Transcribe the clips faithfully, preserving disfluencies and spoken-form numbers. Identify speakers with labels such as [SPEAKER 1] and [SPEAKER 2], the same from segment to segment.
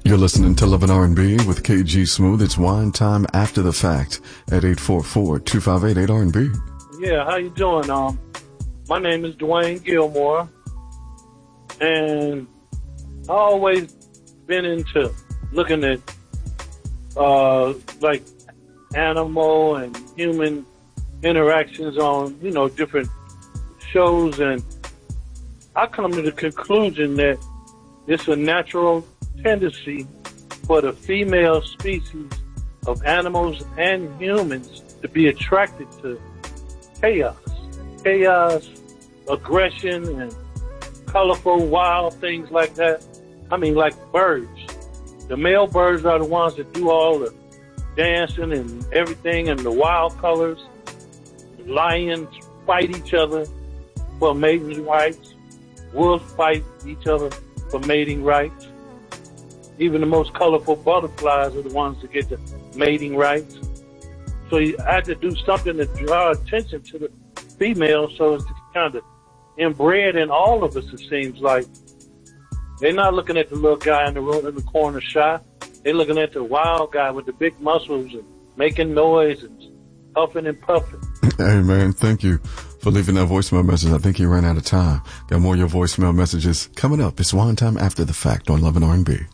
[SPEAKER 1] You're listening to Love and R and B with K G Smooth. It's wine time after the fact at eight four four, two five eight, eight R and B.
[SPEAKER 2] Yeah, how you doing? Um, my name is Dwayne Gilmore, and I always been into looking at uh, like animal and human interactions on, you know, different shows, and I come to the conclusion that it's a natural tendency for the female species of animals and humans to be attracted to chaos. Chaos, aggression, and colorful, wild things like that. I mean, like birds. The male birds are the ones that do all the dancing and everything, and the wild colors. Lions fight each other for mating rights. Wolves fight each other for mating rights. Even the most colorful butterflies are the ones that get the mating rights. So you had to do something to draw attention to the female, so it's kind of inbred in all of us, it seems like. They're not looking at the little guy in the room in the corner shy. They're looking at the wild guy with the big muscles and making noise and huffing and puffing.
[SPEAKER 1] Hey, man, thank you for leaving that voicemail message. I think you ran out of time. Got more of your voicemail messages coming up. It's wine time after the fact on Love and R and B.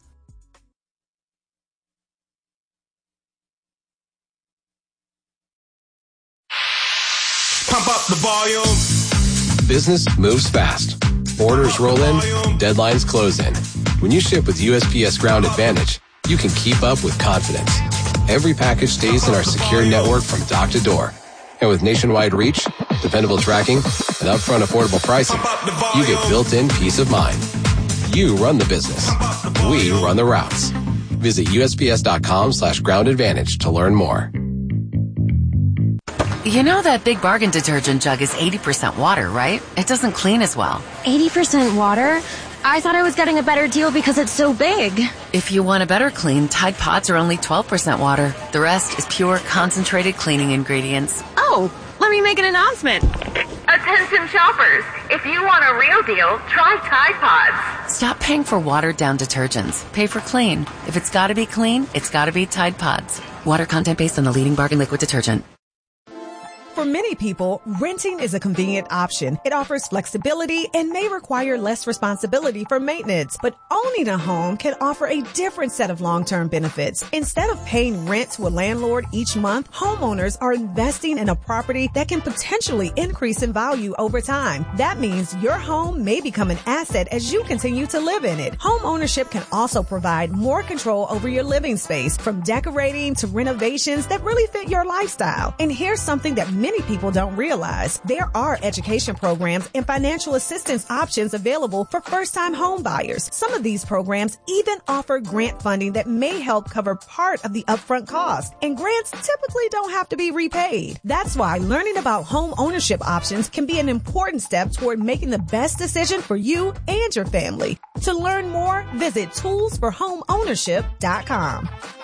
[SPEAKER 3] Pump up the volume.
[SPEAKER 4] Business moves fast. Orders roll in, deadlines close in. When you ship with U S P S Ground Advantage, you can keep up with confidence. Every package stays in our secure network from dock to door. And with nationwide reach, dependable tracking, and upfront affordable pricing, you get built-in peace of mind. You run the business. We run the routes. Visit USPS.com slash ground advantage to learn more.
[SPEAKER 5] You know that Big Bargain detergent jug is eighty percent water, right? It doesn't clean as well.
[SPEAKER 6] eighty percent water? I thought I was getting a better deal because it's so big.
[SPEAKER 5] If you want a better clean, Tide Pods are only twelve percent water. The rest is pure, concentrated cleaning ingredients.
[SPEAKER 6] Oh, let me make an announcement.
[SPEAKER 7] Attention shoppers, if you want a real deal, try Tide Pods.
[SPEAKER 5] Stop paying for watered-down detergents. Pay for clean. If it's gotta be clean, it's gotta be Tide Pods. Water content based on the leading bargain liquid detergent.
[SPEAKER 8] For many people, renting is a convenient option. It offers flexibility and may require less responsibility for maintenance. But owning a home can offer a different set of long-term benefits. Instead of paying rent to a landlord each month, homeowners are investing in a property that can potentially increase in value over time. That means your home may become an asset as you continue to live in it. Home ownership can also provide more control over your living space, from decorating to renovations that really fit your lifestyle. And here's something that many Many people don't realize. There are education programs and financial assistance options available for first-time home buyers. Some of these programs even offer grant funding that may help cover part of the upfront cost. And grants typically don't have to be repaid. That's why learning about home ownership options can be an important step toward making the best decision for you and your family. To learn more, visit tools for home ownership dot com.